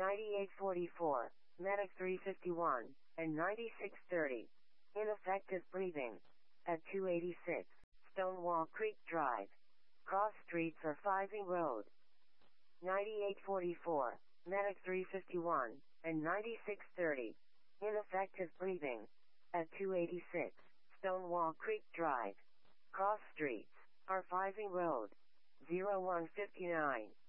9844, Medic 351, and 9630. Ineffective breathing. At 286, Stonewall Creek Drive. Cross streets or Fiving Road. 9844, Medic 351, and 9630. Ineffective breathing. At 286, Stonewall Creek Drive. Cross streets, or Fiving Road. 0159.